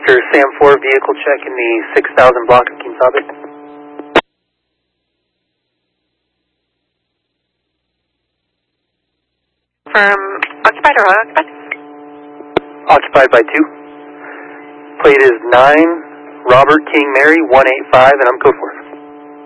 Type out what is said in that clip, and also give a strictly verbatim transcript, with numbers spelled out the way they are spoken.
Victor, Sam four, vehicle check in the six thousand block of Kinsabe. From occupied or unoccupied? Occupied by two. Plate is nine, Robert King Mary, one eight five, and I'm code four.